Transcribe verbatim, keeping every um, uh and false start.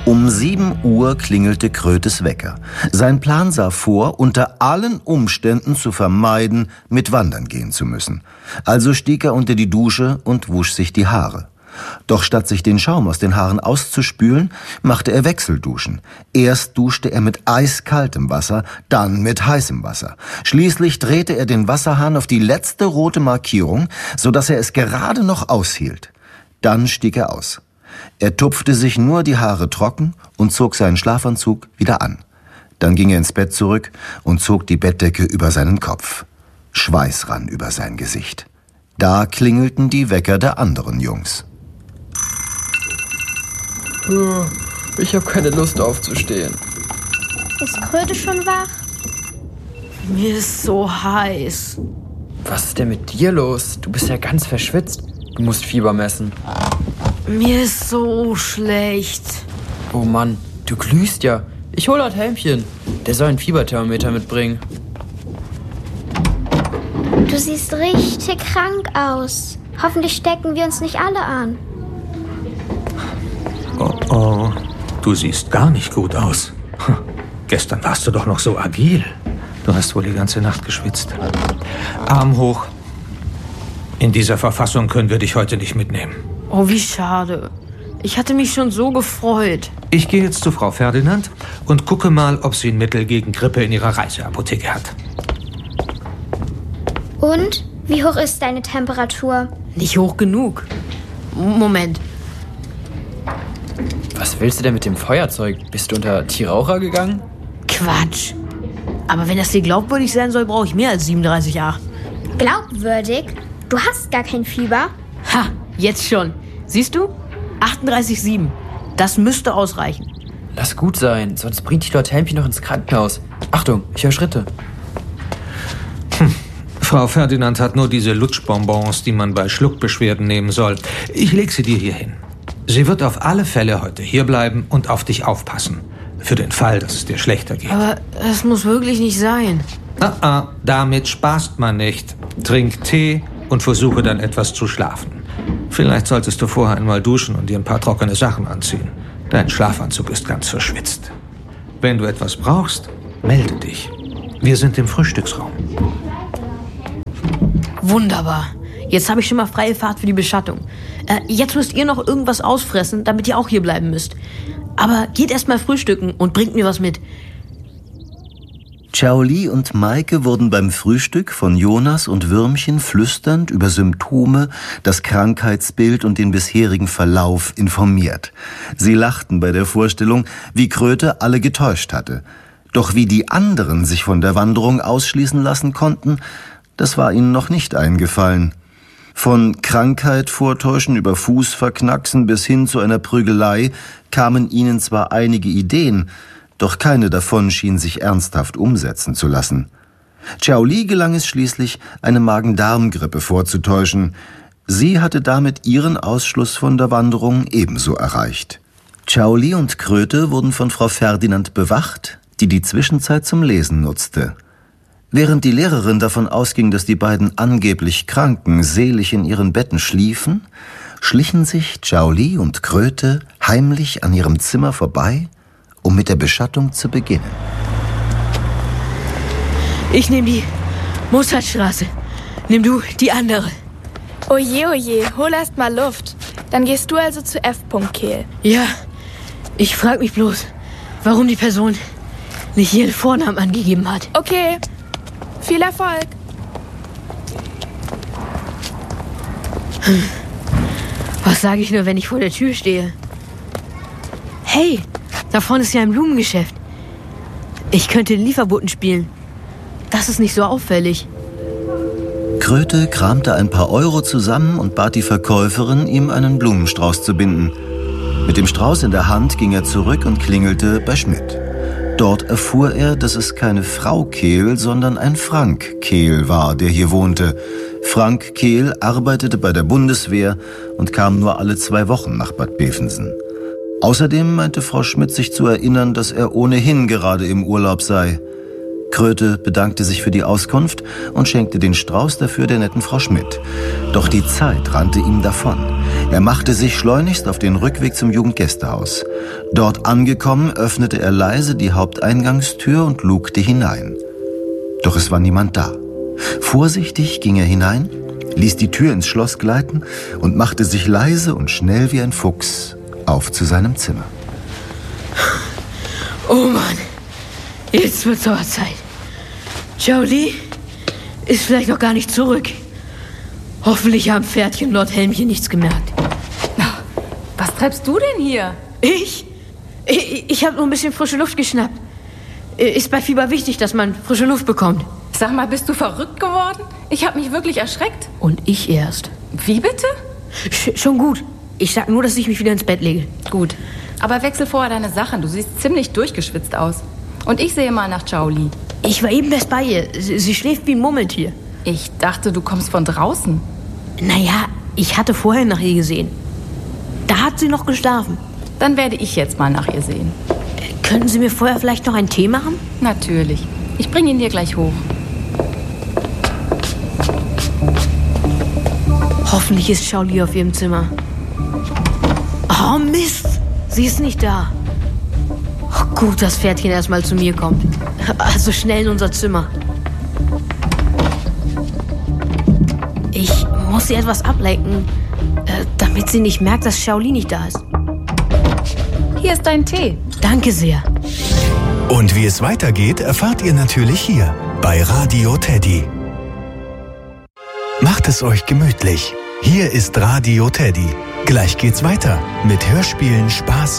Um sieben Uhr klingelte Krötes Wecker. Sein Plan sah vor, unter allen Umständen zu vermeiden, mit wandern gehen zu müssen. Also stieg er unter die Dusche und wusch sich die Haare. Doch statt sich den Schaum aus den Haaren auszuspülen, machte er Wechselduschen. Erst duschte er mit eiskaltem Wasser, dann mit heißem Wasser. Schließlich drehte er den Wasserhahn auf die letzte rote Markierung, sodass er es gerade noch aushielt. Dann stieg er aus. Er tupfte sich nur die Haare trocken und zog seinen Schlafanzug wieder an. Dann ging er ins Bett zurück und zog die Bettdecke über seinen Kopf. Schweiß rann über sein Gesicht. Da klingelten die Wecker der anderen Jungs. Ich habe keine Lust aufzustehen. Ist Kröte schon wach? Mir ist so heiß. Was ist denn mit dir los? Du bist ja ganz verschwitzt. Du musst Fieber messen. Mir ist so schlecht. Oh Mann, du glühst ja. Ich hole das Helmchen. Der soll ein Fieberthermometer mitbringen. Du siehst richtig krank aus. Hoffentlich stecken wir uns nicht alle an. Oh, oh, du siehst gar nicht gut aus. Hm. Gestern warst du doch noch so agil. Du hast wohl die ganze Nacht geschwitzt. Arm hoch. In dieser Verfassung können wir dich heute nicht mitnehmen. Oh, wie schade. Ich hatte mich schon so gefreut. Ich gehe jetzt zu Frau Ferdinand und gucke mal, ob sie ein Mittel gegen Grippe in ihrer Reiseapotheke hat. Und? Wie hoch ist deine Temperatur? Nicht hoch genug. Moment. Was willst du denn mit dem Feuerzeug? Bist du unter Tierraucher gegangen? Quatsch. Aber wenn das dir glaubwürdig sein soll, brauche ich mehr als siebenunddreißig Komma acht. Glaubwürdig? Du hast gar kein Fieber? Ha, jetzt schon. Siehst du? achtunddreißig Komma sieben. Das müsste ausreichen. Lass gut sein, sonst bringt dich dort Helmchen noch ins Krankenhaus. Achtung, ich höre Schritte. Hm. Frau Ferdinand hat nur diese Lutschbonbons, die man bei Schluckbeschwerden nehmen soll. Ich leg sie dir hier hin. Sie wird auf alle Fälle heute hierbleiben und auf dich aufpassen. Für den Fall, dass es dir schlechter geht. Aber es muss wirklich nicht sein. Ah, ah, damit spaßt man nicht. Trink Tee und versuche dann etwas zu schlafen. Vielleicht solltest du vorher einmal duschen und dir ein paar trockene Sachen anziehen. Dein Schlafanzug ist ganz verschwitzt. Wenn du etwas brauchst, melde dich. Wir sind im Frühstücksraum. Wunderbar. Jetzt habe ich schon mal freie Fahrt für die Beschattung. Äh, jetzt müsst ihr noch irgendwas ausfressen, damit ihr auch hier bleiben müsst. Aber geht erst mal frühstücken und bringt mir was mit. Xiaoli und Maike wurden beim Frühstück von Jonas und Würmchen flüsternd über Symptome, das Krankheitsbild und den bisherigen Verlauf informiert. Sie lachten bei der Vorstellung, wie Kröte alle getäuscht hatte. Doch wie die anderen sich von der Wanderung ausschließen lassen konnten, das war ihnen noch nicht eingefallen. Von Krankheit vortäuschen über Fußverknacksen bis hin zu einer Prügelei kamen ihnen zwar einige Ideen, doch keine davon schien sich ernsthaft umsetzen zu lassen. Xiaoli gelang es schließlich, eine Magen-Darm-Grippe vorzutäuschen. Sie hatte damit ihren Ausschluss von der Wanderung ebenso erreicht. Xiaoli und Kröte wurden von Frau Ferdinand bewacht, die die Zwischenzeit zum Lesen nutzte. Während die Lehrerin davon ausging, dass die beiden angeblich Kranken selig in ihren Betten schliefen, schlichen sich Xiaoli und Kröte heimlich an ihrem Zimmer vorbei, um mit der Beschattung zu beginnen. Ich nehme die Mozartstraße. Nimm du die andere. Oje, oje, hol erst mal Luft. Dann gehst du also zu F. Kehl. Ja, ich frage mich bloß, warum die Person nicht ihren Vornamen angegeben hat. Okay, viel Erfolg. Hm. Was sage ich nur, wenn ich vor der Tür stehe? Hey, da vorne ist ja ein Blumengeschäft. Ich könnte den Lieferboten spielen. Das ist nicht so auffällig. Kröte kramte ein paar Euro zusammen und bat die Verkäuferin, ihm einen Blumenstrauß zu binden. Mit dem Strauß in der Hand ging er zurück und klingelte bei Schmidt. Dort erfuhr er, dass es keine Frau Kehl, sondern ein Frank Kehl war, der hier wohnte. Frank Kehl arbeitete bei der Bundeswehr und kam nur alle zwei Wochen nach Bad Bevensen. Außerdem meinte Frau Schmidt sich zu erinnern, dass er ohnehin gerade im Urlaub sei. Kröte bedankte sich für die Auskunft und schenkte den Strauß dafür der netten Frau Schmidt. Doch die Zeit rannte ihm davon. Er machte sich schleunigst auf den Rückweg zum Jugendgästehaus. Dort angekommen, öffnete er leise die Haupteingangstür und lugte hinein. Doch es war niemand da. Vorsichtig ging er hinein, ließ die Tür ins Schloss gleiten und machte sich leise und schnell wie ein Fuchs auf zu seinem Zimmer. Oh Mann, jetzt wird's aber Zeit. Xiaoli ist vielleicht noch gar nicht zurück. Hoffentlich haben Pferdchen und Lord Helmchen nichts gemerkt. Was treibst du denn hier? Ich? Ich, ich habe nur ein bisschen frische Luft geschnappt. Ist bei Fieber wichtig, dass man frische Luft bekommt. Sag mal, bist du verrückt geworden? Ich habe mich wirklich erschreckt. Und ich erst. Wie bitte? Sch- schon gut. Ich sag nur, dass ich mich wieder ins Bett lege. Gut. Aber wechsel vorher deine Sachen. Du siehst ziemlich durchgeschwitzt aus. Und ich sehe mal nach Xiaoli. Ich war eben erst bei ihr. Sie, sie schläft wie ein Murmeltier. Ich dachte, du kommst von draußen. Naja, ich hatte vorher nach ihr gesehen. Da hat sie noch geschlafen. Dann werde ich jetzt mal nach ihr sehen. Äh, könnten Sie mir vorher vielleicht noch einen Tee machen? Natürlich. Ich bringe ihn dir gleich hoch. Hoffentlich ist Xiaoli auf ihrem Zimmer. Oh Mist, sie ist nicht da. Oh, gut, dass Pferdchen erstmal zu mir kommt. Also schnell in unser Zimmer. Ich muss sie etwas ablenken, äh, damit sie nicht merkt, dass Xiaoli nicht da ist. Hier ist dein Tee. Danke sehr. Und wie es weitergeht, erfahrt ihr natürlich hier bei Radio Teddy. Macht es euch gemütlich. Hier ist Radio Teddy. Gleich geht's weiter mit Hörspielen, Spaß